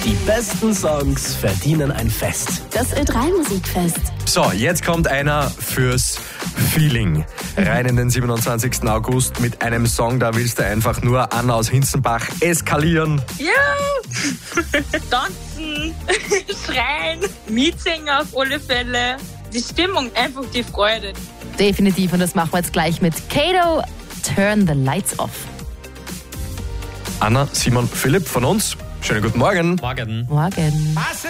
Die besten Songs verdienen ein Fest. Das Ö3-Musikfest. So, jetzt kommt einer fürs Feeling. Rein in den 27. August mit einem Song, da willst du einfach nur Anna aus Hinzenbach eskalieren. Ja, tanzen, schreien, mitsingen auf alle Fälle. Die Stimmung, einfach die Freude. Definitiv, und das machen wir jetzt gleich mit Kato, Turn the Lights Off. Anna, Simon, Philipp von uns. Schönen guten Morgen. Morgen. Morgen.